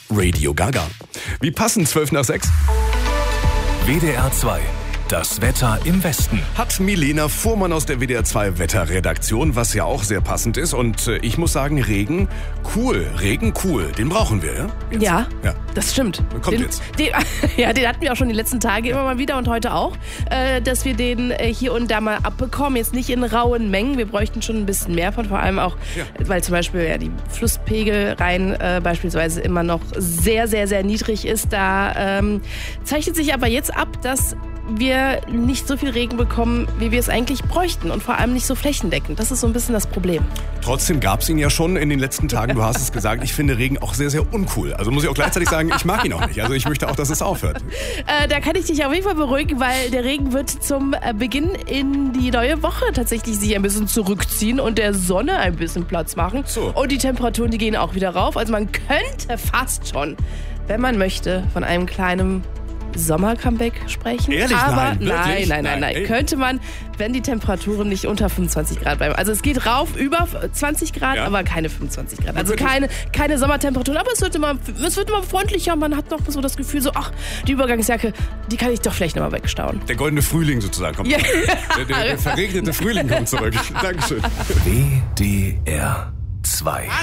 Radio Gaga. Wie passend, 5:12. WDR 2. Das Wetter im Westen. Hat Milena Fuhrmann aus der WDR 2 Wetterredaktion, was ja auch sehr passend ist. Und ich muss sagen, Regen cool, den brauchen wir, ja? Jetzt. Ja, Ja. das stimmt. Kommt jetzt. Den hatten wir auch schon die letzten Tage immer mal wieder und heute auch, dass wir den hier und da mal abbekommen. Jetzt nicht in rauen Mengen, wir bräuchten schon ein bisschen mehr von, vor allem auch, weil zum Beispiel die Flusspegel rein beispielsweise immer noch sehr, sehr, sehr niedrig ist. Da zeichnet sich aber jetzt ab, dass wir nicht so viel Regen bekommen, wie wir es eigentlich bräuchten und vor allem nicht so flächendeckend. Das ist so ein bisschen das Problem. Trotzdem gab es ihn ja schon in den letzten Tagen, du hast es gesagt, ich finde Regen auch sehr, sehr uncool. Also muss ich auch gleichzeitig sagen, ich mag ihn auch nicht. Also ich möchte auch, dass es aufhört. Da kann ich dich auf jeden Fall beruhigen, weil der Regen wird zum Beginn in die neue Woche tatsächlich sich ein bisschen zurückziehen und der Sonne ein bisschen Platz machen. So. Und die Temperaturen, die gehen auch wieder rauf. Also man könnte fast schon, wenn man möchte, von einem kleinen Sommer-Comeback sprechen. Ehrlich? Aber Nein, wirklich? nein. Ey. Könnte man, wenn die Temperaturen nicht unter 25 Grad bleiben. Also es geht rauf über 20 Grad, Ja. aber keine 25 Grad. Also Wirklich? keine Sommertemperaturen. Aber es wird immer freundlicher. Man hat noch so das Gefühl, so, ach, die Übergangsjacke, die kann ich doch vielleicht noch mal wegstauen. Der goldene Frühling sozusagen kommt. Ja. Der verregnete Frühling kommt zurück. Dankeschön. WDR 2.